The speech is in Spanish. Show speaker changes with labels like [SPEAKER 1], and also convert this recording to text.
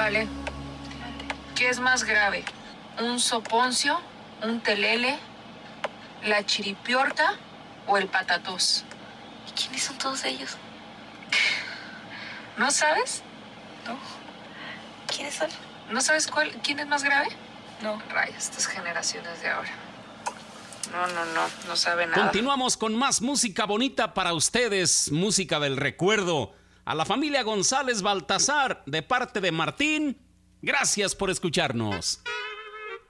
[SPEAKER 1] Vale. ¿Qué es más grave? ¿Un soponcio? ¿Un telele? ¿La chiripiorca o el patatús?
[SPEAKER 2] ¿Y quiénes son todos ellos?
[SPEAKER 1] ¿No sabes?
[SPEAKER 2] No. ¿Quiénes son?
[SPEAKER 1] ¿No sabes quién es más grave?
[SPEAKER 2] No.
[SPEAKER 1] Rayos, estas generaciones de ahora. No sabe nada.
[SPEAKER 3] Continuamos con más música bonita para ustedes, música del recuerdo. A la familia González Baltazar, de parte de Martín, gracias por escucharnos.